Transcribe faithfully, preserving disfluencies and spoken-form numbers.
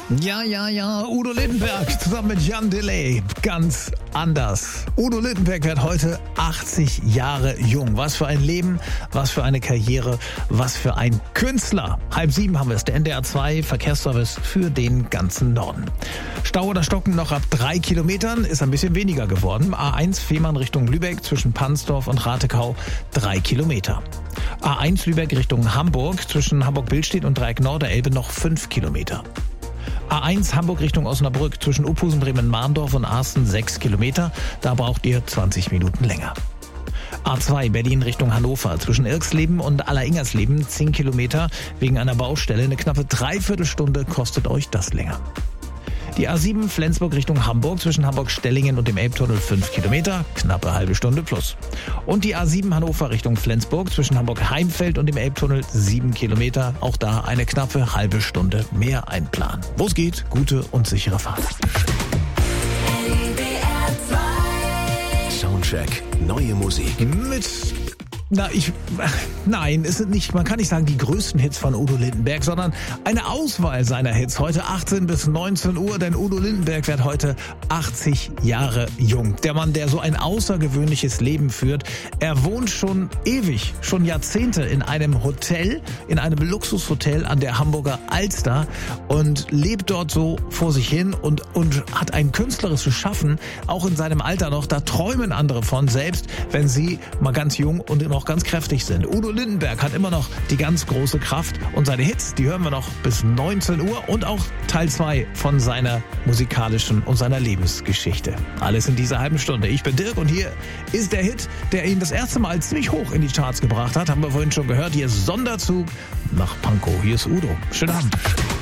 Ja, ja, ja, Udo Lindenberg zusammen mit Jan Delay. Ganz anders. Udo Lindenberg wird heute achtzig Jahre jung. Was für ein Leben, was für eine Karriere, was für ein Künstler. Halb sieben haben wir es, der N D R zwei Verkehrsservice für den ganzen Norden. Stau oder Stocken noch ab drei Kilometern, ist ein bisschen weniger geworden. A eins Fehmarn Richtung Lübeck zwischen Pansdorf und Ratekau, drei Kilometer. A eins Lübeck Richtung Hamburg zwischen Hamburg-Billstedt und Dreieck Norderelbe noch fünf Kilometer. A eins Hamburg Richtung Osnabrück zwischen Uphusen, Bremen-Mahndorf und Arsten sechs Kilometer. Da braucht ihr zwanzig Minuten länger. A zwei Berlin Richtung Hannover zwischen Irksleben und Alleringers-Leben zehn Kilometer. Wegen einer Baustelle eine knappe Dreiviertelstunde kostet euch das länger. Die A sieben Flensburg Richtung Hamburg zwischen Hamburg-Stellingen und dem Elbtunnel fünf Kilometer, knappe halbe Stunde plus. Und die A sieben Hannover Richtung Flensburg zwischen Hamburg-Heimfeld und dem Elbtunnel sieben Kilometer, auch da eine knappe halbe Stunde mehr einplanen. Wo es geht, gute und sichere Fahrt. N D R zwei Soundcheck, neue Musik. Mit Na, ich, nein, es sind nicht, man kann nicht sagen die größten Hits von Udo Lindenberg, sondern eine Auswahl seiner Hits. Heute achtzehn bis neunzehn Uhr, denn Udo Lindenberg wird heute achtzig Jahre jung. Der Mann, der so ein außergewöhnliches Leben führt. Er wohnt schon ewig, schon Jahrzehnte in einem Hotel, in einem Luxushotel an der Hamburger Alster und lebt dort so vor sich hin und, und hat ein künstlerisches Schaffen, auch in seinem Alter noch. Da träumen andere von, selbst wenn sie mal ganz jung und noch ganz kräftig sind. Udo Lindenberg hat immer noch die ganz große Kraft und seine Hits, die hören wir noch bis neunzehn Uhr und auch Teil zwei von seiner musikalischen und seiner Lebensgeschichte. Alles in dieser halben Stunde. Ich bin Dirk und hier ist der Hit, der ihn das erste Mal ziemlich hoch in die Charts gebracht hat. Haben wir vorhin schon gehört. Hier ist Sonderzug nach Pankow. Hier ist Udo. Schönen Abend.